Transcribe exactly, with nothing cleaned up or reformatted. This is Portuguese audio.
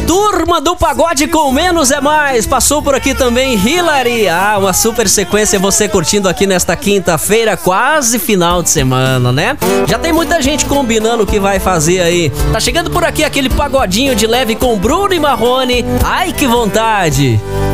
Turma do Pagode com Menos é Mais. Passou por aqui também Hilary. Ah, uma super sequência você curtindo aqui nesta quinta-feira, quase final de semana, né? Já tem muita gente combinando o que vai fazer aí. Tá chegando por aqui aquele pagodinho de leve com Bruno e Marrone. Ai, que vontade!